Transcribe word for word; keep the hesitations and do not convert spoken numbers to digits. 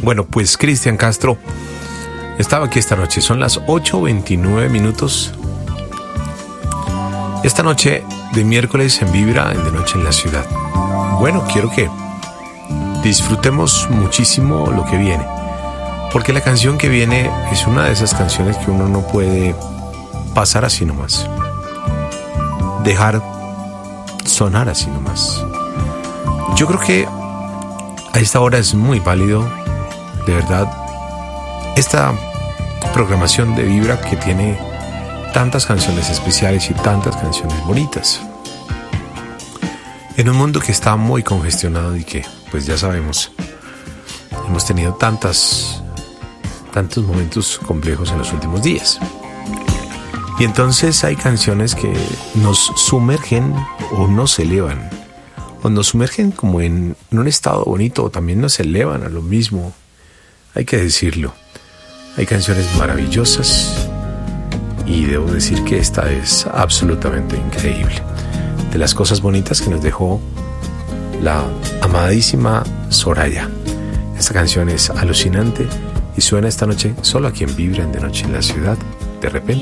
Bueno, pues Cristian Castro estaba aquí esta noche. Son las ocho veintinueve minutos. Esta noche de miércoles en Vibra, en De Noche en la Ciudad. Bueno, quiero que disfrutemos muchísimo lo que viene, porque la canción que viene es una de esas canciones que uno no puede pasar así nomás, dejar sonar así nomás. Yo creo que a esta hora es muy válido, de verdad, esta programación de Vibra que tiene tantas canciones especiales y tantas canciones bonitas. En un mundo que está muy congestionado y que, pues ya sabemos, hemos tenido tantas, tantos momentos complejos en los últimos días. Y entonces hay canciones que nos sumergen o nos elevan, o nos sumergen como en, en un estado bonito, o también nos elevan a lo mismo. Hay que decirlo. Hay canciones maravillosas y debo decir que esta es absolutamente increíble. De las cosas bonitas que nos dejó la amadísima Soraya. Esta canción es alucinante y suena esta noche solo aquí en Vibra, en De Noche en la Ciudad. De repente.